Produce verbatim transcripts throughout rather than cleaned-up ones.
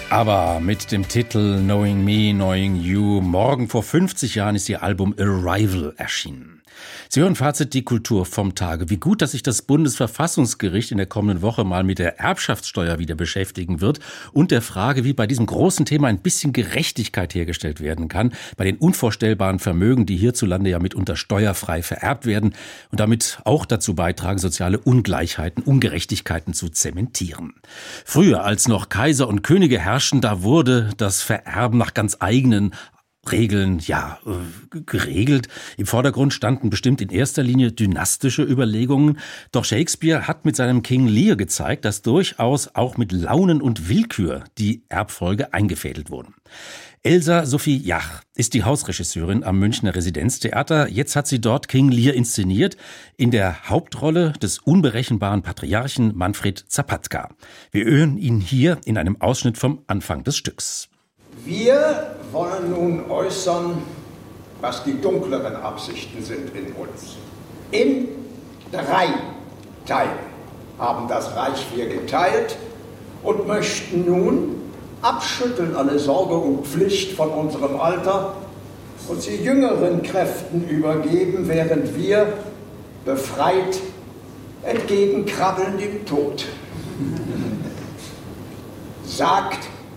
Aber mit dem Titel Knowing Me, Knowing You, morgen vor fünfzig Jahren ist ihr Album Arrival erschienen. Sie hören Fazit, die Kultur vom Tage. Wie gut, dass sich das Bundesverfassungsgericht in der kommenden Woche mal mit der Erbschaftssteuer wieder beschäftigen wird und der Frage, wie bei diesem großen Thema ein bisschen Gerechtigkeit hergestellt werden kann, bei den unvorstellbaren Vermögen, die hierzulande ja mitunter steuerfrei vererbt werden und damit auch dazu beitragen, soziale Ungleichheiten, Ungerechtigkeiten zu zementieren. Früher, als noch Kaiser und Könige herrschten, da wurde das Vererben nach ganz eigenen Regeln, ja, äh, geregelt. Im Vordergrund standen bestimmt in erster Linie dynastische Überlegungen. Doch Shakespeare hat mit seinem King Lear gezeigt, dass durchaus auch mit Launen und Willkür die Erbfolge eingefädelt wurden. Elsa Sophie Jach ist die Hausregisseurin am Münchner Residenztheater. Jetzt hat sie dort King Lear inszeniert, in der Hauptrolle des unberechenbaren Patriarchen Manfred Zapatka. Wir hören ihn hier in einem Ausschnitt vom Anfang des Stücks. Wir wollen nun äußern, was die dunkleren Absichten sind in uns. In drei Teile haben das Reich wir geteilt und möchten nun abschütteln alle Sorge und Pflicht von unserem Alter und sie jüngeren Kräften übergeben, während wir befreit entgegenkrabbeln dem Tod. Sagt,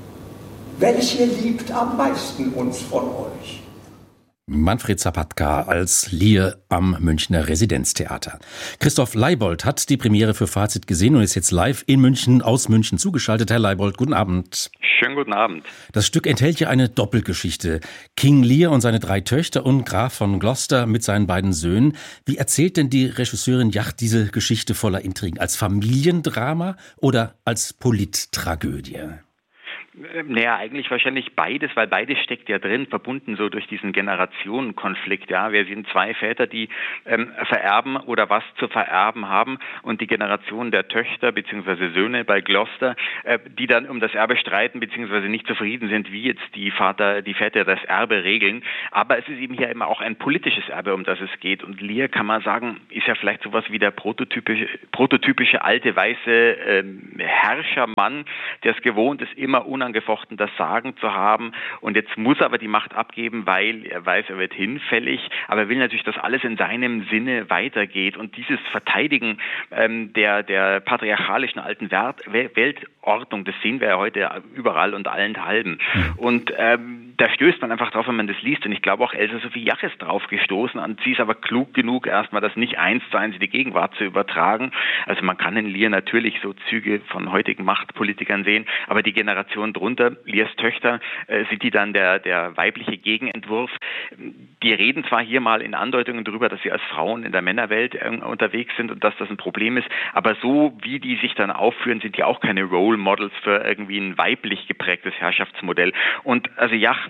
welche liebt am meisten uns von euch? Manfred Zapatka als Lear am Münchner Residenztheater. Christoph Leibold hat die Premiere für Fazit gesehen und ist jetzt live in München, aus München zugeschaltet. Herr Leibold, guten Abend. Schönen guten Abend. Das Stück enthält ja eine Doppelgeschichte. King Lear und seine drei Töchter und Graf von Gloucester mit seinen beiden Söhnen. Wie erzählt denn die Regisseurin Jach diese Geschichte voller Intrigen? Als Familiendrama oder als Polittragödie? Naja, eigentlich wahrscheinlich beides, weil beides steckt ja drin, verbunden so durch diesen Generationenkonflikt. Ja, wir sind zwei Väter, die ähm, vererben oder was zu vererben haben und die Generation der Töchter bzw. Söhne bei Gloucester, äh, die dann um das Erbe streiten bzw. nicht zufrieden sind, wie jetzt die Vater, die Väter das Erbe regeln. Aber es ist eben hier immer auch ein politisches Erbe, um das es geht. Und Lear, kann man sagen, ist ja vielleicht sowas wie der prototypische, prototypische alte weiße ähm, Herrschermann, der es gewohnt ist, immer unangefochten das Sagen zu haben und jetzt muss er aber die Macht abgeben, weil er weiß, er wird hinfällig, aber er will natürlich, dass alles in seinem Sinne weitergeht und dieses Verteidigen ähm, der, der patriarchalischen alten Wert, Weltordnung, das sehen wir ja heute überall und allenthalben und ähm, da stößt man einfach drauf, wenn man das liest und ich glaube auch Elsa Sophie Jach ist drauf gestoßen und sie ist aber klug genug, erstmal das nicht eins zu eins in die Gegenwart zu übertragen. Also man kann in Lear natürlich so Züge von heutigen Machtpolitikern sehen, aber die Generation drunter, Lears Töchter, äh, sind die dann der, der weibliche Gegenentwurf. Die reden zwar hier mal in Andeutungen darüber, dass sie als Frauen in der Männerwelt äh, unterwegs sind und dass das ein Problem ist, aber so wie die sich dann aufführen, sind die auch keine Role Models für irgendwie ein weiblich geprägtes Herrschaftsmodell. Und also Jach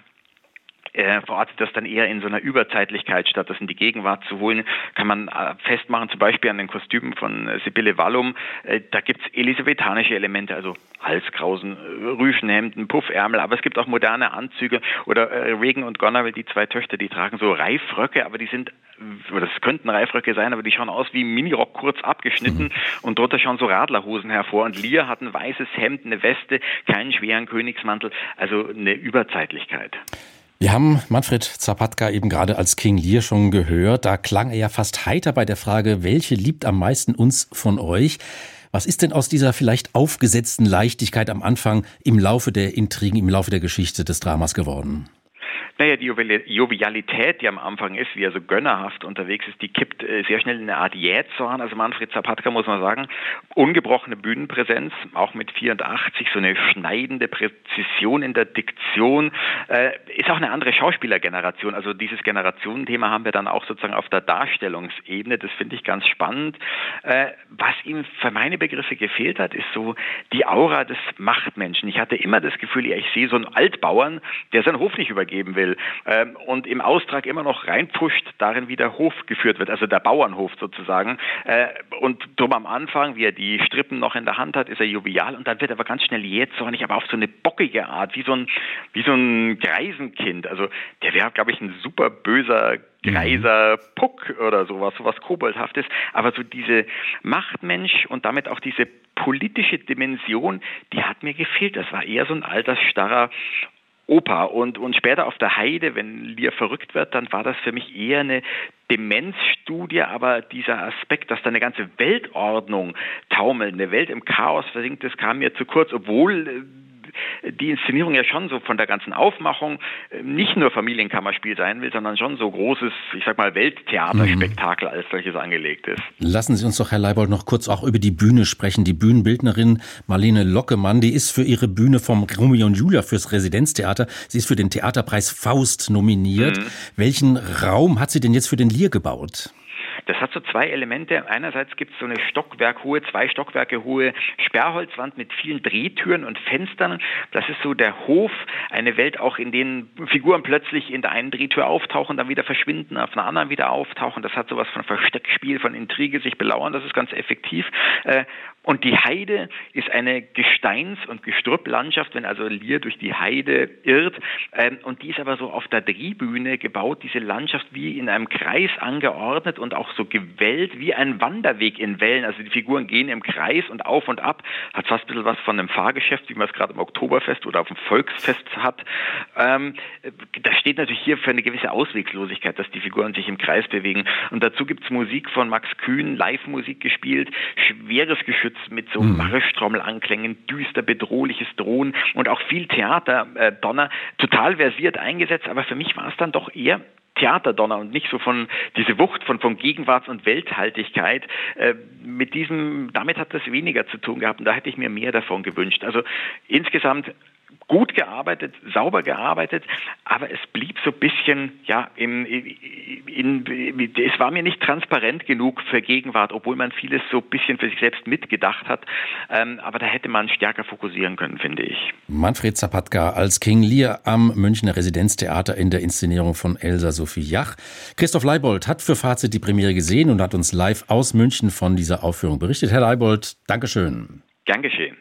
Äh, verortet das dann eher in so einer Überzeitlichkeit, statt das in die Gegenwart zu holen, kann man äh, festmachen, zum Beispiel an den Kostümen von äh, Sibylle Wallum, äh, da gibt's elisabethanische Elemente, also Halskrausen, äh, Rüschenhemden, Puffärmel, aber es gibt auch moderne Anzüge oder äh, Regan und Goneril, die zwei Töchter, die tragen so Reifröcke, aber die sind, oder das könnten Reifröcke sein, aber die schauen aus wie Minirock, kurz abgeschnitten mhm. und drunter schauen so Radlerhosen hervor und Lear hat ein weißes Hemd, eine Weste, keinen schweren Königsmantel, also eine Überzeitlichkeit. Wir haben Manfred Zapatka eben gerade als King Lear schon gehört. Da klang er ja fast heiter bei der Frage, welche liebt am meisten uns von euch? Was ist denn aus dieser vielleicht aufgesetzten Leichtigkeit am Anfang im Laufe der Intrigen, im Laufe der Geschichte des Dramas geworden? Naja, die Jovialität, die am Anfang ist, wie er so gönnerhaft unterwegs ist, die kippt äh, sehr schnell in eine Art Jähzorn. Also Manfred Zapatka, muss man sagen, ungebrochene Bühnenpräsenz, auch mit vierundachtzig, so eine schneidende Präzision in der Diktion, äh, ist auch eine andere Schauspielergeneration. Also dieses Generationenthema haben wir dann auch sozusagen auf der Darstellungsebene, das finde ich ganz spannend. Äh, was ihm für meine Begriffe gefehlt hat, ist so die Aura des Machtmenschen. Ich hatte immer das Gefühl, ja, ich sehe so einen Altbauern, der seinen Hof nicht übergeben will. will ähm, und im Austrag immer noch reinpfuscht, darin wie der Hof geführt wird, also der Bauernhof sozusagen. Äh, und drum am Anfang, wie er die Strippen noch in der Hand hat, ist er jovial und dann wird er aber ganz schnell jähzornig, aber auf so eine bockige Art, wie so ein, wie so ein Greisenkind. Also der wäre, glaube ich, ein super böser Greiser Puck oder sowas, sowas Koboldhaftes, aber so diese Machtmensch und damit auch diese politische Dimension, die hat mir gefehlt. Das war eher so ein altersstarrer Opa und, und später auf der Heide, wenn Lear verrückt wird, dann war das für mich eher eine Demenzstudie, aber dieser Aspekt, dass da eine ganze Weltordnung taumelt, eine Welt im Chaos versinkt, das kam mir zu kurz, obwohl die Inszenierung ja schon so von der ganzen Aufmachung nicht nur Familienkammerspiel sein will, sondern schon so großes, ich sag mal, Welttheaterspektakel als solches angelegt ist. Lassen Sie uns doch, Herr Leibold, noch kurz auch über die Bühne sprechen. Die Bühnenbildnerin Marlene Lockemann, die ist für ihre Bühne vom Romeo und Julia fürs Residenztheater. Sie ist für den Theaterpreis Faust nominiert. Mhm. Welchen Raum hat sie denn jetzt für den Lear gebaut? Das hat so zwei Elemente. Einerseits gibt es so eine stockwerkhohe, zwei Stockwerke hohe Sperrholzwand mit vielen Drehtüren und Fenstern. Das ist so der Hof, eine Welt auch, in denen Figuren plötzlich in der einen Drehtür auftauchen, dann wieder verschwinden, auf einer anderen wieder auftauchen. Das hat sowas von Versteckspiel, von Intrige, sich belauern. Das ist ganz effektiv. Und die Heide ist eine Gesteins- und Gestrüpplandschaft, wenn also Lear durch die Heide irrt. Und die ist aber so auf der Drehbühne gebaut, diese Landschaft wie in einem Kreis angeordnet und auch so gewellt wie ein Wanderweg in Wellen. Also die Figuren gehen im Kreis und auf und ab. Hat fast ein bisschen was von einem Fahrgeschäft, wie man es gerade im Oktoberfest oder auf dem Volksfest hat. Ähm, das steht natürlich hier für eine gewisse Ausweglosigkeit, dass die Figuren sich im Kreis bewegen. Und dazu gibt es Musik von Max Kühn, Live-Musik gespielt, schweres Geschütz mit so mhm. Marschtrommelanklängen, düster, bedrohliches Drohen und auch viel Theaterdonner, äh, total versiert eingesetzt. Aber für mich war es dann doch eher Theaterdonner und nicht so von diese Wucht von, von Gegenwarts- und Welthaltigkeit. Äh, mit diesem, damit hat das weniger zu tun gehabt und da hätte ich mir mehr davon gewünscht. Also insgesamt gut gearbeitet, sauber gearbeitet, aber es blieb so ein bisschen, ja, in, in, in, es war mir nicht transparent genug für Gegenwart, obwohl man vieles so ein bisschen für sich selbst mitgedacht hat. Ähm, aber da hätte man stärker fokussieren können, finde ich. Manfred Zapatka als King Lear am Münchner Residenztheater in der Inszenierung von Elsa Sophie Jach. Christoph Leibold hat für Fazit die Premiere gesehen und hat uns live aus München von dieser Aufführung berichtet. Herr Leibold, Dankeschön. Gern geschehen.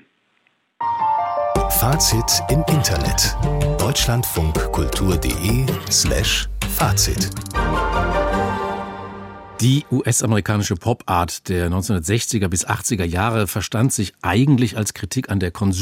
Fazit im Internet. deutschlandfunkkultur.de slash Fazit. Die U S-amerikanische Pop-Art der neunzehnhundertsechziger bis achtziger Jahre verstand sich eigentlich als Kritik an der Konsum